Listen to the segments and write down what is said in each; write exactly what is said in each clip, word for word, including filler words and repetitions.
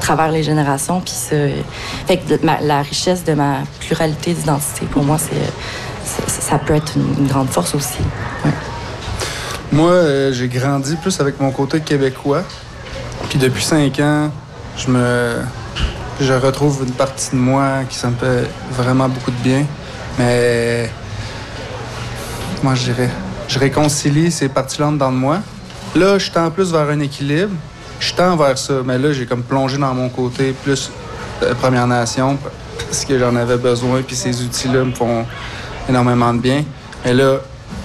travers les générations. Puis ça, fait que ma, la richesse de ma pluralité d'identité, pour moi, c'est, c'est, ça peut être une, une grande force aussi. Ouais. Moi, euh, j'ai grandi plus avec mon côté québécois. Puis depuis cinq ans, je me... je retrouve une partie de moi qui ça me fait vraiment beaucoup de bien. Mais moi, je dirais, je réconcilie ces parties-là dedans de moi. Là, je tends plus vers un équilibre. Je tends vers ça. Mais là, j'ai comme plongé dans mon côté plus de Première Nation parce que j'en avais besoin. Puis ces outils-là me font énormément de bien. Mais là,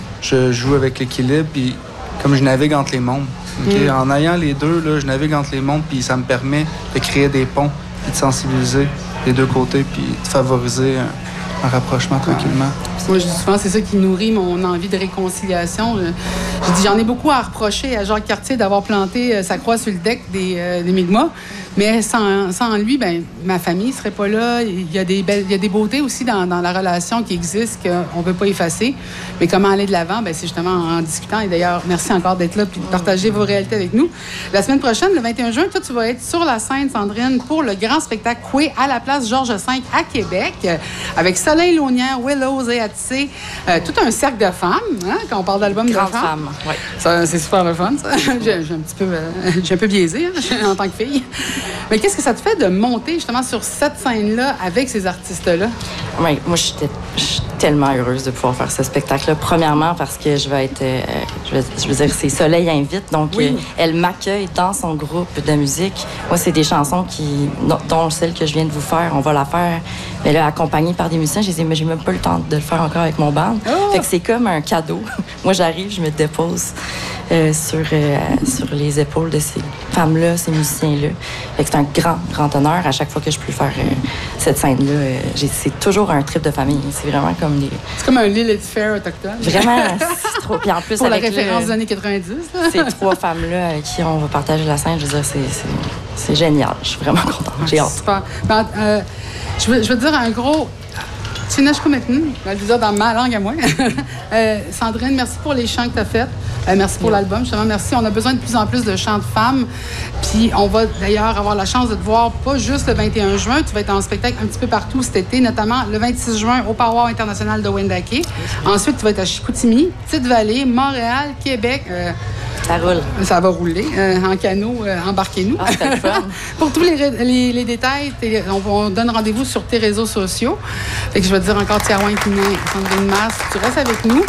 je joue avec l'équilibre. Puis comme je navigue entre les mondes. Okay? Mm. En ayant les deux, là, je navigue entre les mondes. Puis ça me permet de créer des ponts. Puis de sensibiliser les deux côtés. Puis de favoriser un, un rapprochement tranquillement. Moi, je dis souvent, c'est ça qui nourrit mon envie de réconciliation. Je dis, j'en ai beaucoup à reprocher à Jacques Cartier d'avoir planté sa croix sur le deck des, euh, des Mi'kmaq. Mais sans, sans lui, ben, ma famille ne serait pas là. Il y a des, belles, il y a des beautés aussi dans, dans la relation qui existent qu'on ne peut pas effacer. Mais comment aller de l'avant? Ben, c'est justement en discutant. Et d'ailleurs, merci encore d'être là et de partager vos réalités avec nous. La semaine prochaine, le vingt et un juin, toi, tu vas être sur la scène, Sandrine, pour le grand spectacle Coué à la place Georges cinq à Québec, avec Soleil Launière, Willows et Atissé, euh, tout un cercle de femmes, hein, quand on parle d'album de femmes. Femme, oui. Ça, c'est super le fun, ça. j'ai, j'ai un petit peu, euh, j'ai un peu biaisé hein, en tant que fille. Mais qu'est-ce que ça te fait de monter justement sur cette scène-là avec ces artistes-là? Oui, moi, je suis tellement heureuse de pouvoir faire ce spectacle-là. Premièrement, parce que je vais être... Euh, je, veux, je veux dire, c'est Soleil invite, donc oui. euh, elle m'accueille dans son groupe de musique. Moi, c'est des chansons qui, dont celle que je viens de vous faire, on va la faire, mais là, accompagnée par des musiciens. J'ai dit, mais j'ai même pas le temps de le faire encore avec mon band. Oh! Fait que c'est comme un cadeau. Moi, j'arrive, je me dépose euh, sur, euh, sur les épaules de ces femmes-là, ces musiciens-là. Fait que c'est un grand, grand honneur à chaque fois que je peux faire euh, cette scène-là. Euh, j'ai, c'est toujours un trip de famille. C'est vraiment comme des... C'est comme un Lilith Fair autochtone. Vraiment, c'est trop... Puis en plus, pour avec la référence le... des années quatre-vingt-dix. Ces trois femmes-là avec qui on va partager la scène, je veux dire, c'est, c'est, c'est génial. Je suis vraiment contente. J'ai hâte. Super. Ben, euh, je, veux, je veux dire un gros... Tsinashkumetn, je vais le dire dans ma langue à moi. euh, Sandrine, merci pour les chants que tu as faits. Euh, merci pour l'album, justement. Merci. On a besoin de plus en plus de chants de femmes. Puis on va d'ailleurs avoir la chance de te voir pas juste le vingt et un juin. Tu vas être en spectacle un petit peu partout cet été, notamment le vingt-six juin au Power international de Wendake. Ensuite, tu vas être à Chicoutimi, Petite-Vallée, Montréal, Québec. Euh, Ça roule. Ça va rouler. Euh, en canot, euh, embarquez-nous. Ah, c'est le fun. Pour tous les, les, les détails, on, on donne rendez-vous sur tes réseaux sociaux. Fait que je vais te dire encore Tiawan Kiné, Sandrine Masse, tu restes avec nous.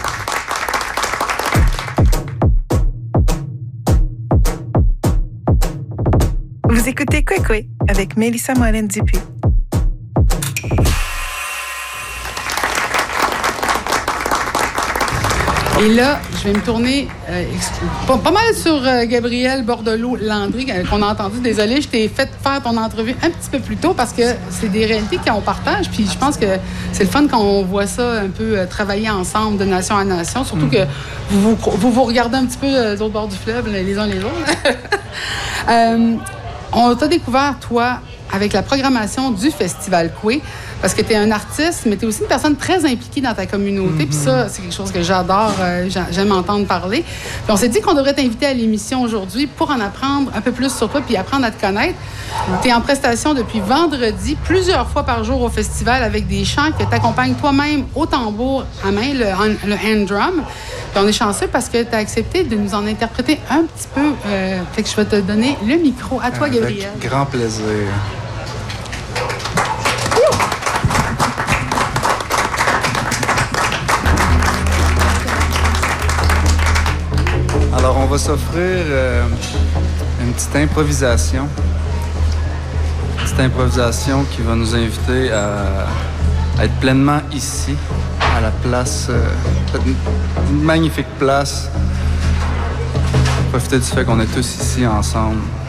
Vous écoutez Kwekwe avec Mélissa Morin-Dupuis. Et là, je vais me tourner euh, pas, pas mal sur euh, Gabrielle Bordelot-Landry, euh, qu'on a entendu. Désolée, je t'ai fait faire ton entrevue un petit peu plus tôt parce que c'est des réalités qu'on partage. Puis je pense que c'est le fun quand on voit ça un peu euh, travailler ensemble de nation à nation. Surtout mm. que vous vous, vous vous regardez un petit peu euh, de l'autre bord du fleuve, les uns les autres. euh, on t'a découvert, toi, avec la programmation du Festival Coué, parce que tu es un artiste, mais tu es aussi une personne très impliquée dans ta communauté. Mm-hmm. Puis ça, c'est quelque chose que j'adore, euh, j'aime entendre parler. Puis on s'est dit qu'on devrait t'inviter à l'émission aujourd'hui pour en apprendre un peu plus sur toi puis apprendre à te connaître. Tu es en prestation depuis vendredi, plusieurs fois par jour au festival, avec des chants que tu accompagnes toi-même au tambour à main, le, le hand drum. Puis on est chanceux parce que tu as accepté de nous en interpréter un petit peu. Euh, fait que je vais te donner le micro. À toi, avec Gabrielle. Grand plaisir. Alors, on va s'offrir euh, une petite improvisation. Une petite improvisation qui va nous inviter à, à être pleinement ici, à la place, euh, une magnifique place. Profiter du fait qu'on est tous ici ensemble.